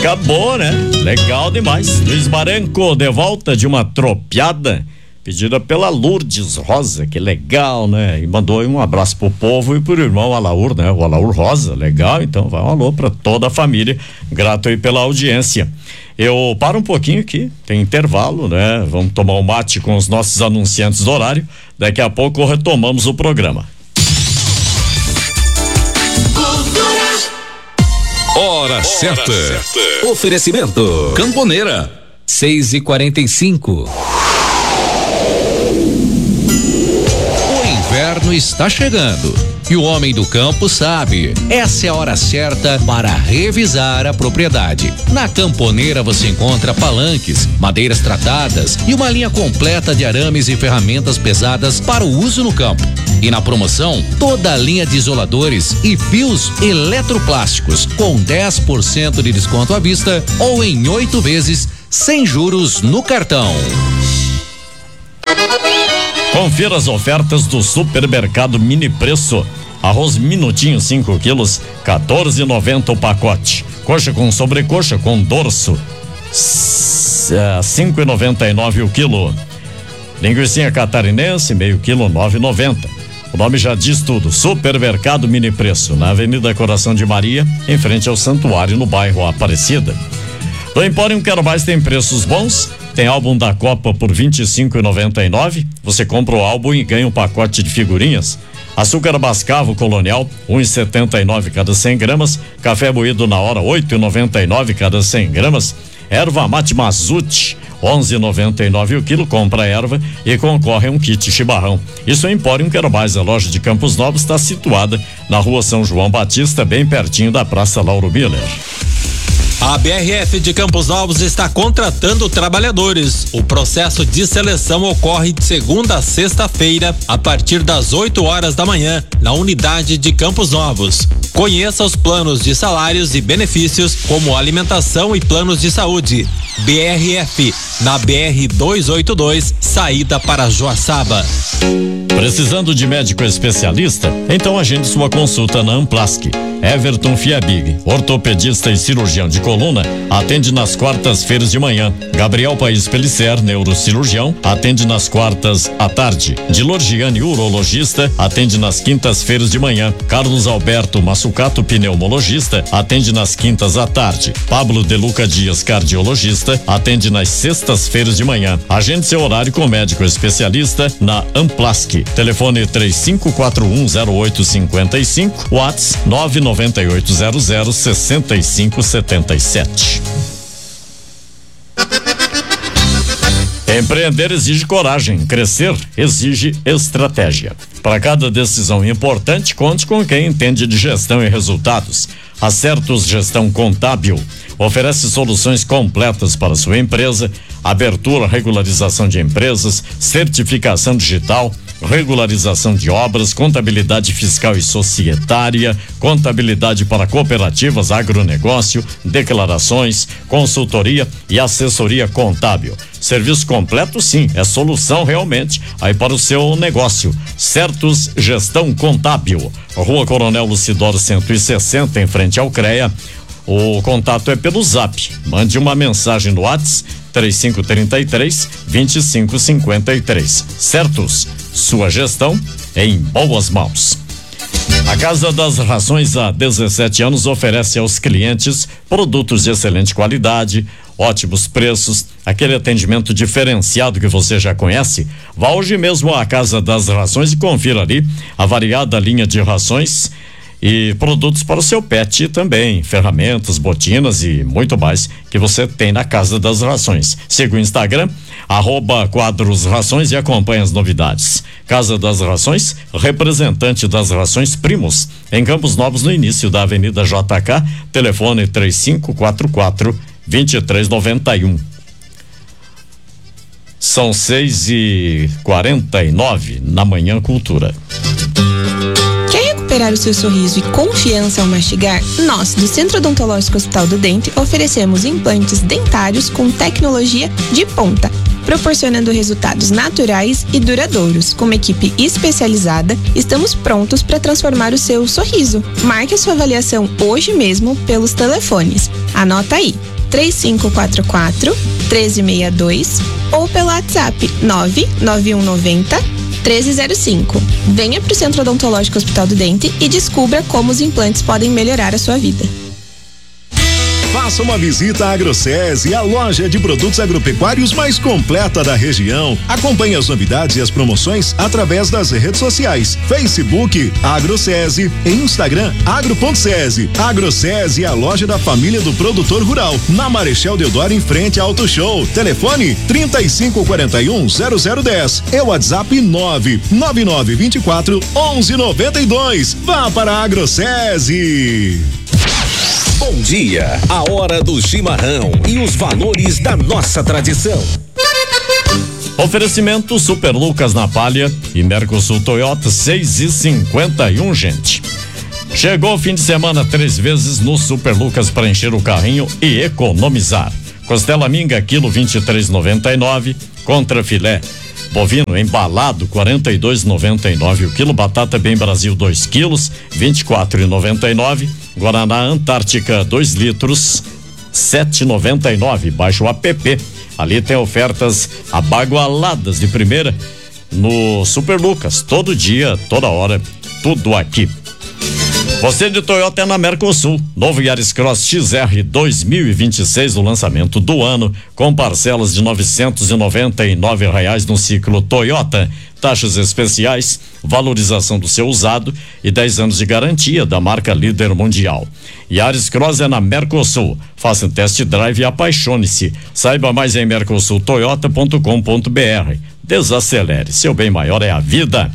Música boa, né? Legal demais. Luiz Marenco, de volta de uma tropiada pedida pela Lourdes Rosa, que legal, né? E mandou um abraço pro povo e pro irmão Alaur, né? O Alaur Rosa, legal, então vai um alô pra toda a família, grato aí pela audiência. Eu paro um pouquinho aqui, tem intervalo, né? Vamos tomar um mate com os nossos anunciantes do horário, daqui a pouco retomamos o programa. Hora certa. Oferecimento Camponeira 6h45. O inverno está chegando e o homem do campo sabe. Essa é a hora certa para revisar a propriedade. Na Camponeira você encontra palanques, madeiras tratadas e uma linha completa de arames e ferramentas pesadas para o uso no campo. E na promoção, toda a linha de isoladores e fios eletroplásticos com 10% de desconto à vista ou em 8 vezes sem juros no cartão. Confira as ofertas do Supermercado Mini Preço. Arroz Minutinho 5 quilos, 14,90 o pacote. Coxa com sobrecoxa com dorso, 5,99 o quilo. Linguicinha catarinense, meio quilo, 9,90. O nome já diz tudo, Supermercado Mini Preço, na Avenida Coração de Maria, em frente ao Santuário, no bairro Aparecida. Do Empório Quero Mais tem preços bons. Tem álbum da Copa por R$25,99. Você compra o álbum e ganha um pacote de figurinhas. Açúcar mascavo colonial, 1,79 cada 100 gramas. Café moído na hora, 8,99 cada 100 gramas. Erva mate Mazute, 11,99 o quilo. Compra a erva e concorre a um kit chimarrão. Isso é Empório Quero Mais. A loja de Campos Novos está situada na rua São João Batista, bem pertinho da Praça Lauro Miller. A BRF de Campos Novos está contratando trabalhadores. O processo de seleção ocorre de segunda a sexta-feira, a partir das 8 horas da manhã, na unidade de Campos Novos. Conheça os planos de salários e benefícios, como alimentação e planos de saúde. BRF, na BR 282, saída para Joaçaba. Precisando de médico especialista? Então agende sua consulta na Amplasc. Everton Fiabig, ortopedista e cirurgião de coluna, atende nas quartas-feiras de manhã. Gabriel Paes Pellicer, neurocirurgião, atende nas quartas à tarde. Dilor Gianni, urologista, atende nas quintas-feiras de manhã. Carlos Alberto Massucato, pneumologista, atende nas quintas à tarde. Pablo De Luca Dias, cardiologista, atende nas sextas-feiras de manhã. Agende seu horário com médico especialista na Amplasc. Telefone 35410855, WhatsApp 998006577. Empreender exige coragem, crescer exige estratégia. Para cada decisão importante, conte com quem entende de gestão e resultados. Acertos Gestão Contábil oferece soluções completas para sua empresa: abertura, regularização de empresas, certificação digital, regularização de obras, contabilidade fiscal e societária, contabilidade para cooperativas, agronegócio, declarações, consultoria e assessoria contábil. Serviço completo, sim, é solução realmente aí para o seu negócio. Certos Gestão Contábil, Rua Coronel Lucidoro 160, em frente ao CREA. O contato é pelo Zap. Mande uma mensagem no WhatsApp 3533-2553. Certos, sua gestão em boas mãos. A Casa das Rações, há 17 anos, oferece aos clientes produtos de excelente qualidade, ótimos preços, aquele atendimento diferenciado que você já conhece. Vá hoje mesmo à Casa das Rações e confira ali a variada linha de rações e produtos para o seu pet também, ferramentas, botinas e muito mais que você tem na Casa das Rações. Siga o Instagram, @quadrosrações, e acompanhe as novidades. Casa das Rações, representante das rações Primos, em Campos Novos, no início da Avenida JK, telefone 3544-2391. São 6h49 na Manhã Cultura. Recuperar o seu sorriso e confiança ao mastigar? Nós, do Centro Odontológico Hospital do Dente, oferecemos implantes dentários com tecnologia de ponta, proporcionando resultados naturais e duradouros. Com uma equipe especializada, estamos prontos para transformar o seu sorriso. Marque a sua avaliação hoje mesmo pelos telefones. Anota aí: 3544-1362 ou pelo WhatsApp 99190-1305. Venha para o Centro Odontológico Hospital do Dente e descubra como os implantes podem melhorar a sua vida. Faça uma visita à AgroSese, a loja de produtos agropecuários mais completa da região. Acompanhe as novidades e as promoções através das redes sociais: Facebook AgroSese e Instagram agro.sese. AgroSese é a loja da família do produtor rural, na Marechal Deodoro, em frente ao Auto Show. Telefone 3541-0010. É o WhatsApp 99924-1192. Vá para a AgroSese. Bom dia, a hora do chimarrão e os valores da nossa tradição. Oferecimento Super Lucas na Palha e Mercosul Toyota 6,51, gente. Chegou o fim de semana 3 vezes no Super Lucas para encher o carrinho e economizar. Costela minga quilo 23,99, contra filé bovino embalado 42,99 o quilo, batata bem Brasil 2 quilos 24,99, Guaraná Antártica 2 litros 7,99. Baixa o app, ali tem ofertas abagualadas de primeira no Super Lucas, todo dia, toda hora, tudo aqui. Você de Toyota é na Mercosul. Novo Yaris Cross XR 2026, o lançamento do ano, com parcelas de R$999 no ciclo Toyota. Taxas especiais, valorização do seu usado e 10 anos de garantia da marca líder mundial. Yaris Cross é na Mercosul. Faça um test drive e apaixone-se. Saiba mais em mercosultoyota.com.br. Desacelere, seu bem maior é a vida.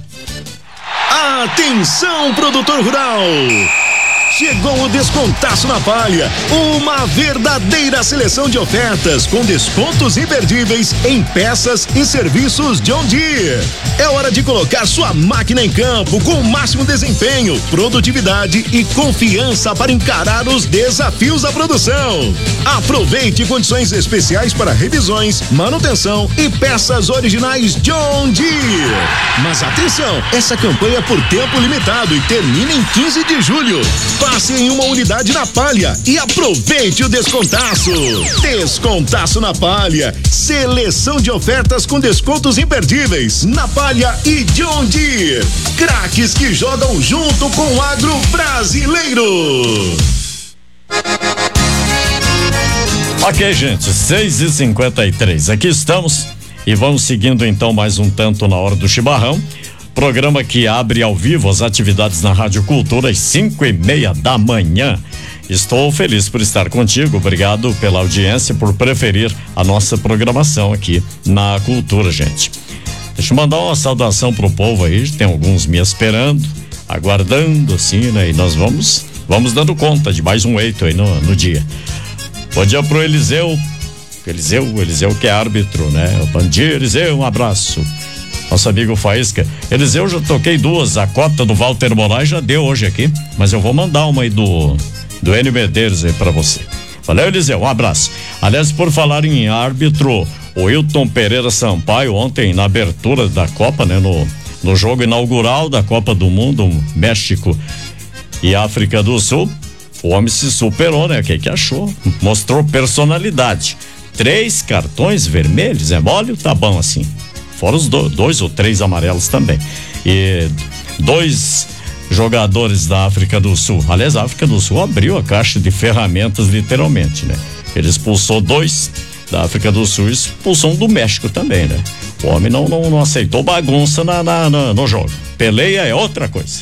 Atenção, produtor rural! Chegou o Descontaço na Palha, uma verdadeira seleção de ofertas com descontos imperdíveis em peças e serviços John Deere. É hora de colocar sua máquina em campo com o máximo desempenho, produtividade e confiança para encarar os desafios da produção. Aproveite condições especiais para revisões, manutenção e peças originais John Deere. Mas atenção, essa campanha é por tempo limitado e termina em 15 de julho. Passe em uma unidade na Palha e aproveite o descontaço. Descontaço na Palha. Seleção de ofertas com descontos imperdíveis na Palha e John Deere. Craques que jogam junto com o agro brasileiro. Ok, gente, 6h53. Aqui estamos e vamos seguindo então mais um tanto na hora do chimarrão. Programa que abre ao vivo as atividades na Rádio Cultura às 5:30 da manhã. Estou feliz por estar contigo, obrigado pela audiência, por preferir a nossa programação aqui na Cultura, gente. Deixa eu mandar uma saudação pro povo aí, tem alguns me esperando, aguardando assim, né? E nós vamos dando conta de mais um eito aí no dia. Bom dia pro Eliseu que é árbitro, né? Bom dia, Eliseu, um abraço. Nosso amigo Faísca. Eliseu, já toquei 2, a cota do Walter Moraes já deu hoje aqui, mas eu vou mandar uma aí do Enio Medeiros aí pra você. Valeu, Eliseu, um abraço. Aliás, por falar em árbitro, o Hilton Pereira Sampaio, ontem na abertura da Copa, né? No jogo inaugural da Copa do Mundo, México e África do Sul, o homem se superou, né? O que achou? Mostrou personalidade. 3 cartões vermelhos, é mole ou tá bom assim? Fora os 2 ou 3 amarelos também. E 2 jogadores da África do Sul. Aliás, a África do Sul abriu a caixa de ferramentas, literalmente, né? Ele expulsou 2 da África do Sul e expulsou um do México também, né? O homem não aceitou bagunça no jogo. Peleia é outra coisa.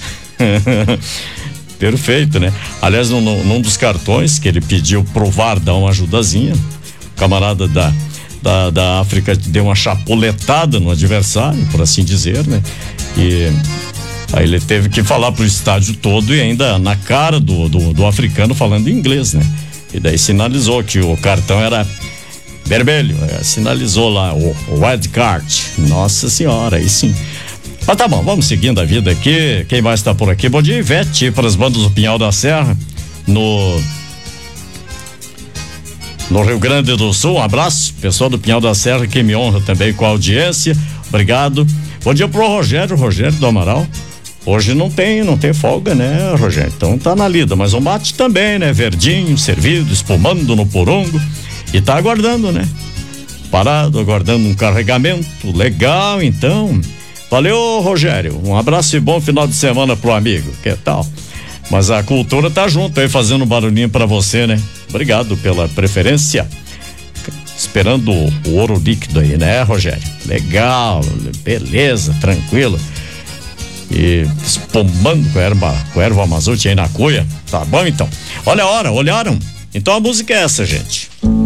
Perfeito, né? Aliás, num dos cartões que ele pediu pro VAR dar uma ajudazinha, o camarada da África deu uma chapuletada no adversário, por assim dizer, né? E aí ele teve que falar pro estádio todo e ainda na cara do africano falando inglês, né? E daí sinalizou que o cartão era vermelho, sinalizou lá o red card. Nossa senhora, aí sim. Mas tá bom, vamos seguindo a vida aqui. Quem mais tá por aqui? Bom dia, Ivete, para as bandas do Pinhal da Serra, no Rio Grande do Sul. Um abraço, pessoal do Pinhal da Serra, que me honra também com a audiência. Obrigado. Bom dia pro Rogério do Amaral. Hoje não tem folga, né, Rogério? Então tá na lida, mas o mate também, né? Verdinho, servido, espumando no porongo. E tá aguardando, né? Parado, aguardando um carregamento. Legal, então. Valeu, Rogério. Um abraço e bom final de semana pro amigo. Que tal? Mas a cultura tá junto aí, fazendo um barulhinho pra você, né? Obrigado pela preferência. Esperando o ouro líquido aí, né, Rogério? Legal, beleza, tranquilo. E espumando com a erva mazute aí na cuia. Tá bom, então. Olha a hora, olharam? Então a música é essa, gente.